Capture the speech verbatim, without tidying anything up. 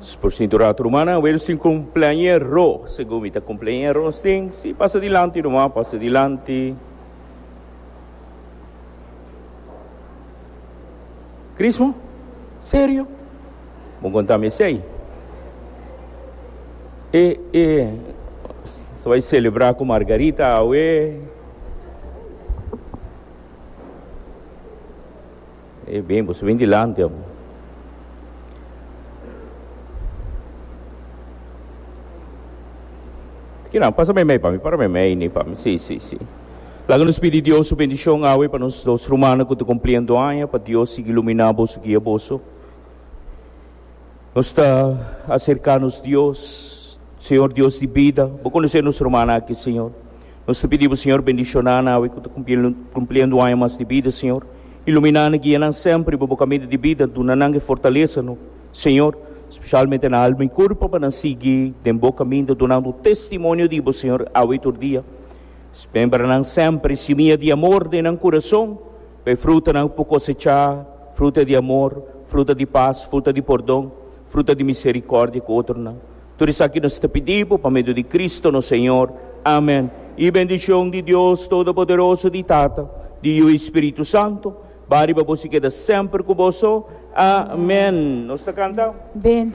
Por cintura romana, o sin cumpleañero, según ita cumpleañero, sting, si passa dilante, Roma, passa dilante. Crismo? Sério? Vou contar me sei. E, e, você vai celebrar com Margarita, ué? E bem, você vem dilante, amor. Que não, passa bem, bem, para mim, para bem, bem, nem para mim, sim, sim, sim. Laga nos pedir Deus sua bendição, awe, para nós dos romanos que te compreendo, aia, para Deus se iluminar, bolso, guia, bolso. Nós está acercar-nos, Deus, Senhor Deus de vida, vou conhecer nos romanos aqui, Senhor. Nós te pedimos, Senhor, bendição, awe, que te compreendo, aia, mais de vida, Senhor. Iluminar, guia, sempre, para o caminho de vida, do nanang fortaleça-nos, Senhor. Especialmente na alma e corpo, para seguir em bom caminho, donando testemunho de você, Senhor, ao outro dia. Lembra-nos sempre, semente de amor de nosso coração, para fruta não cosechar, fruta de amor, fruta de paz, fruta de perdão, fruta de misericórdia com outro não. Tudo isso aqui nós te pedimos, para meio de Cristo, nosso Senhor. Amém. E bendição de Deus Todo-Poderoso, de Tata, de o Espírito Santo, para você queda sempre com você. Amém. Nós te cantamos.